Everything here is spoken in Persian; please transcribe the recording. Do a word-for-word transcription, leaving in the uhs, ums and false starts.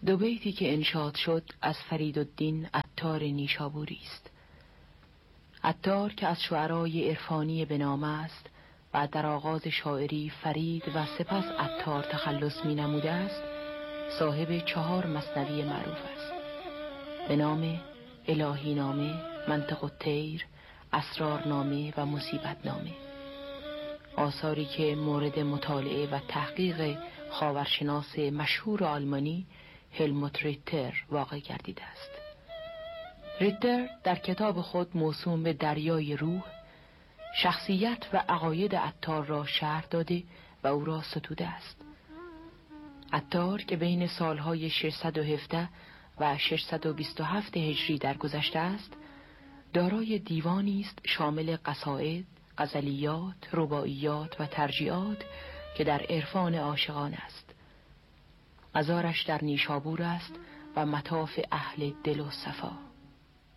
دو بیتی که انشاد شد از فریدالدین عطار نیشابوری است. عطار که از شعرای عرفانی به نام است و در آغاز شاعری فرید و سپس عطار تخلص می نموده است، صاحب چهار مثنوی معروف است به نام الهی نامه، منطق الطیر، اسرارنامه و مصیبت نامه. آثاری که مورد مطالعه و تحقیق خاورشناس مشهور آلمانی هلموت ریتر واقع گردیده است. ریتر در کتاب خود موسوم به دریای روح، شخصیت و عقاید عطار را شرح داده و او را ستوده است. عطار که بین سالهای ششصد و هفده و ششصد و بیست و هفت هجری درگذشته است، دارای دیوانی است شامل قصائد، غزلیات، رباعیات و ترجیعات که در عرفان عاشقان است. مزارش در نیشابور است و مطاف اهل دل و صفا.